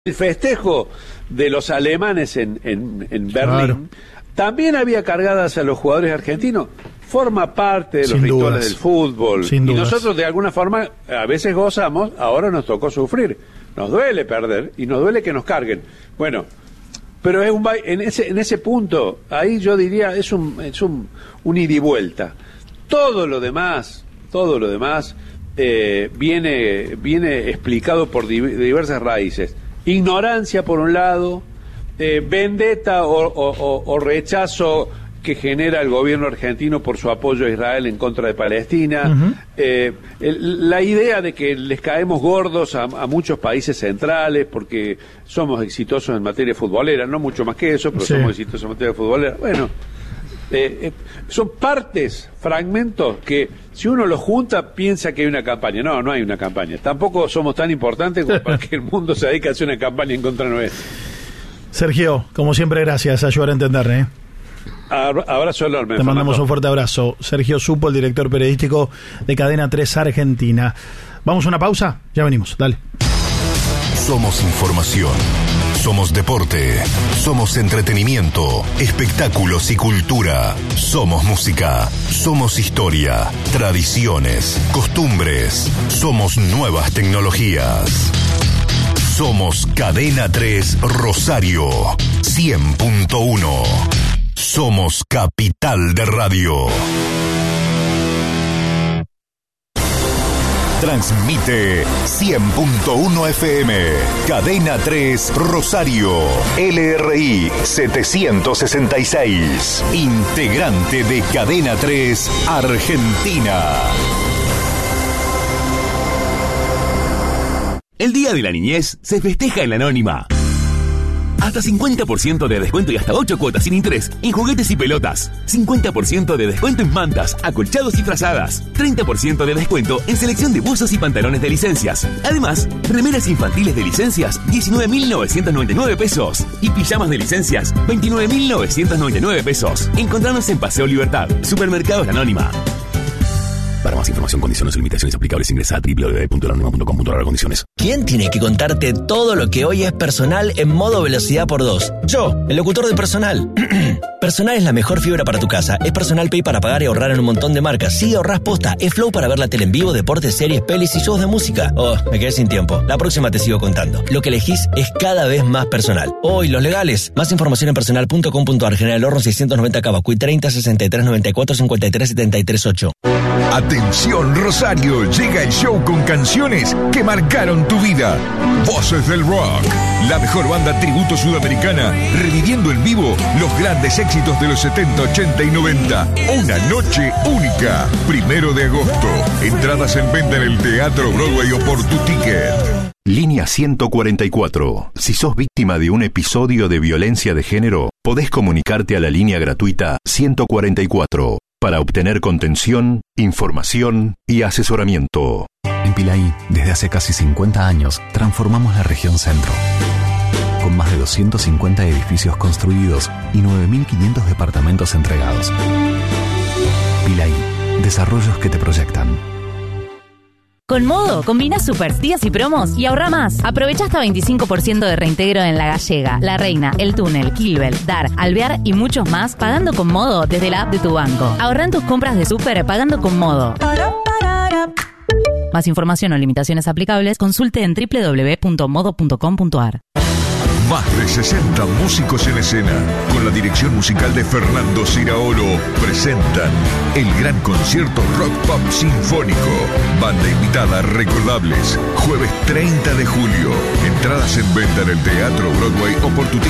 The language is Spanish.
El festejo de los alemanes en Berlín, claro, también había cargadas a los jugadores argentinos. Forma parte de los rituales del fútbol. Y nosotros de alguna forma a veces gozamos, ahora nos tocó sufrir. Nos duele perder y nos duele que nos carguen. Bueno, pero es en ese punto, ahí yo diría, es un ida y vuelta. Todo lo demás viene explicado por diversas raíces. Ignorancia por un lado, vendetta o rechazo que genera el gobierno argentino por su apoyo a Israel en contra de Palestina, la idea de que les caemos gordos a muchos países centrales porque somos exitosos en materia futbolera, no mucho más que eso, pero sí, somos exitosos en materia futbolera. Bueno, son partes, fragmentos que si uno los junta piensa que hay una campaña. No hay una campaña. Tampoco somos tan importantes como para que el mundo se dedique a hacer una campaña en contra nuestra. Sergio, como siempre, gracias. Ayudar a entender, Abrazo enorme. Te mandamos un fuerte abrazo. Sergio Supo, el director periodístico de Cadena 3 Argentina. Vamos a una pausa, ya venimos, dale. Somos información, somos deporte, somos entretenimiento, espectáculos y cultura. Somos música, somos historia, tradiciones, costumbres. Somos nuevas tecnologías. Somos Cadena 3 Rosario 100.1. Somos Capital de Radio. Transmite 100.1 FM. Cadena 3 Rosario. LRI 766. Integrante de Cadena 3 Argentina. El Día de la Niñez se festeja en la Anónima. Hasta 50% de descuento y hasta 8 cuotas sin interés en juguetes y pelotas. 50% de descuento en mantas, acolchados y frazadas. 30% de descuento en selección de buzos y pantalones de licencias. Además, remeras infantiles de licencias, 19.999 pesos. Y pijamas de licencias, 29.999 pesos. Encontranos en Paseo Libertad, Supermercados La Anónima. Para más información, condiciones y limitaciones aplicables, ingresa a www.lanonima.com.ar/condiciones. ¿Quién tiene que contarte todo lo que hoy es personal en modo velocidad por 2? Yo, el locutor de Personal. Personal es la mejor fibra para tu casa. Es Personal Pay para pagar y ahorrar en un montón de marcas. Sí, ahorrás posta. Es Flow para ver la tele en vivo, deportes, series, pelis y shows de música. Oh, me quedé sin tiempo. La próxima te sigo contando. Lo que elegís es cada vez más personal. Oh, y los legales. Más información en personal.com.ar. General Horno 690 Cavacuy 30 63 94 53 73 8. Atención Rosario, llega el show con canciones que marcaron tu vida. Voces del Rock, la mejor banda tributo sudamericana, reviviendo en vivo los grandes éxitos de los 70, 80 y 90. Una noche única, 1 de agosto. Entradas en venta en el Teatro Broadway o por tu ticket. Línea 144. Si sos víctima de un episodio de violencia de género, podés comunicarte a la línea gratuita 144 para obtener contención, información y asesoramiento. En Pilaí, desde hace casi 50 años, transformamos la región centro. Con más de 250 edificios construidos y 9.500 departamentos entregados. Pilaí, desarrollos que te proyectan. Con Modo, combina super días y promos y ahorra más. Aprovecha hasta 25% de reintegro en La Gallega, La Reina, El Túnel, Kilbel, Dar, Alvear y muchos más pagando con Modo desde la app de tu banco. Ahorra en tus compras de súper pagando con Modo. Más información o limitaciones aplicables, consulte en www.modo.com.ar. Más de 60 músicos en escena, con la dirección musical de Fernando Ciraolo, presentan el gran concierto Rock Pop Sinfónico. Banda invitada Recordables, jueves 30 de julio. Entradas en venta en el Teatro Broadway o por tu